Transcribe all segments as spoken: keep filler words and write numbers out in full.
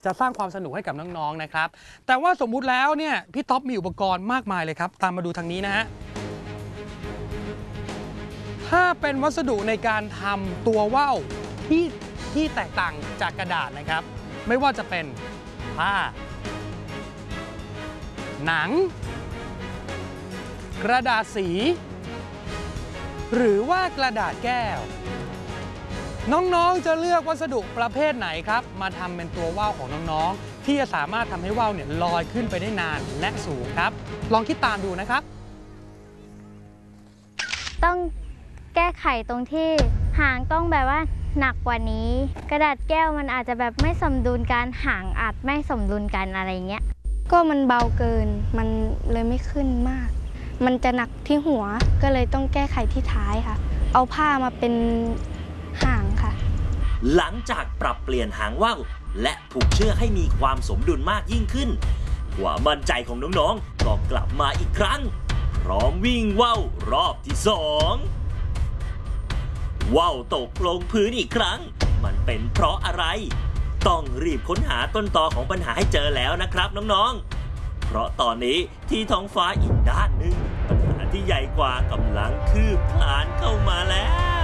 จะสร้างความสนุกให้กับน้องๆนะครับแต่ว่าสมมุติแล้วเนี่ยพี่ท็อปมีอุปกรณ์มากมายเลยครับตามมาดูทางนี้นะฮะถ้าเป็นวัสดุในการทำตัวว่าวที่ที่แตกต่างจากกระดาษนะครับไม่ว่าจะเป็นผ้าหนังกระดาษสีหรือว่ากระดาษแก้วน้องๆจะเลือกวัสดุประเภทไหนครับมาทำเป็นตัวว่าวของน้องๆที่จะสามารถทำให้ว่าวเนี่ยลอยขึ้นไปได้นานและสูงครับลองคิดตามดูนะครับต้องแก้ไขตรงที่หางต้องแบบว่าหนักกว่านี้กระดาษแก้วมันอาจจะแบบไม่สมดุลกันหางอาจไม่สมดุลกันอะไรเงี้ยก็มันเบาเกินมันเลยไม่ขึ้นมากมันจะหนักที่หัวก็เลยต้องแก้ไขที่ท้ายค่ะเอาผ้ามาเป็นหางค่ะหลังจากปรับเปลี่ยนหางว่าวและผูกเชือกให้มีความสมดุลมากยิ่งขึ้นความมั่นใจของน้องๆก็กลับมาอีกครั้งพร้อมวิ่งว่าวรอบที่สองว่าวตกลงพื้นอีกครั้งมันเป็นเพราะอะไรต้องรีบค้นหาต้นตอของปัญหาให้เจอแล้วนะครับน้องๆเพราะตอนนี้ที่ท้องฟ้าอีกด้านหนึ่งปัญหาที่ใหญ่กว่ากำลังคืบคลานเข้ามาแล้ว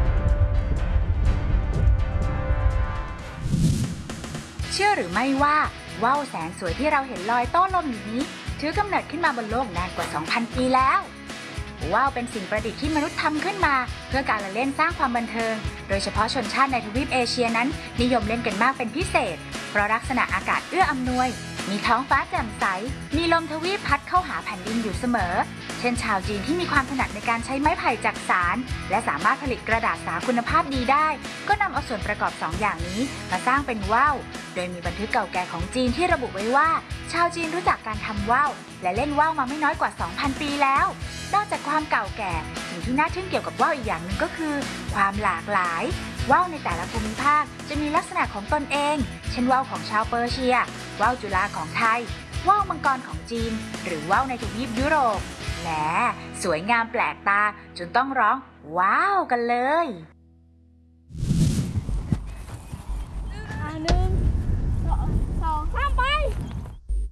เชื่อหรือไม่ว่าว่าวแสนสวยที่เราเห็นลอยโต้ลมอยู่นี้ถือกำเนิดขึ้นมาบนโลกนานกว่า สองพัน ปีแล้วว่าวเป็นสิ่งประดิษฐ์ที่มนุษย์ทำขึ้นมาเพื่อการละเล่นสร้างความบันเทิงโดยเฉพาะชนชาติในทวีปเอเชียนั้นนิยมเล่นกันมากเป็นพิเศษเพราะลักษณะอากาศเอื้ออำนวยมีท้องฟ้าแจ่มใสมีลมทวีปพัดเข้าหาแผ่นดินอยู่เสมอเช่นชาวจีนที่มีความถนัดในการใช้ไม้ไผ่จักสานและสามารถผลิตกระดาษสาคุณภาพดีได้ก็นำเอาส่วนประกอบสองอย่างนี้มาสร้างเป็นว่าวโดยมีบันทึกเก่าแก่ของจีนที่ระบุไว้ว่าชาวจีนรู้จักการทำว่าวและเล่นว่าวมาไม่น้อยกว่า สองพัน ปีแล้วนอกจากความเก่าแก่สิ่งที่น่าทึ่งเกี่ยวกับว่าวอีกอย่างหนึ่งก็คือความหลากหลายว่าวในแต่ละภูมิภาคจะมีลักษณะของตนเองเช่นว่าวของชาวเปอร์เซียว่าวจุฬาของไทยว่าวมังกรของจีนหรือว่าวในทวีปยุโรปแหมสวยงามแปลกตาจนต้องร้องว้าวกันเลยหนึ่ง